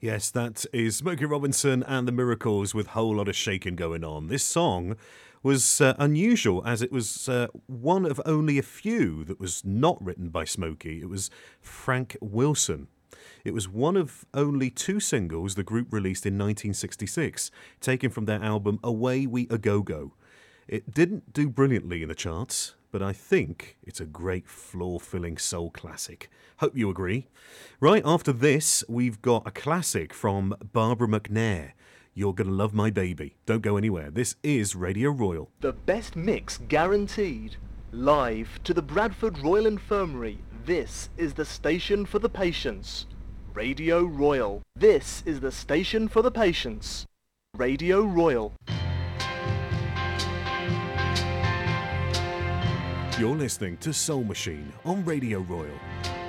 Yes, that is Smokey Robinson and the Miracles with Whole Lot of Shaking Going On. This song was unusual as it was one of only a few that was not written by Smokey. It was Frank Wilson. It was one of only two singles the group released in 1966, taken from their album Away We A Go-Go. It didn't do brilliantly in the charts, but I think it's a great floor-filling soul classic. Hope you agree. Right after this, we've got a classic from Barbara McNair. You're Gonna Love My Baby. Don't go anywhere. This is Radio Royal. The best mix guaranteed. Live to the Bradford Royal Infirmary, this is the station for the patients. Radio Royal. This is the station for the patients. Radio Royal. You're listening to Soul Machine on Radio Royal.